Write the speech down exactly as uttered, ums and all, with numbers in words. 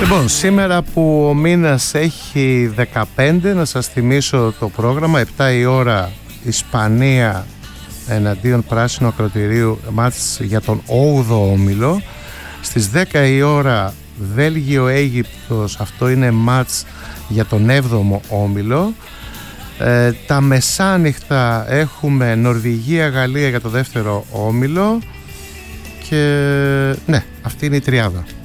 Λοιπόν, σήμερα που ο μήνας έχει δεκαπέντε, να σας θυμίσω το πρόγραμμα. Επτά η ώρα Ισπανία εναντίον Πράσινου Ακροτηρίου, μάτς για τον όγδοο όμιλο. Στις δέκα η ώρα Βέλγιο-Αίγυπτος, αυτό είναι μάτς για τον έβδομο όμιλο. ε, Τα μεσάνυχτα έχουμε Νορβηγία-Γαλλία για το δεύτερο όμιλο. Και ναι, αυτή είναι η τριάδα.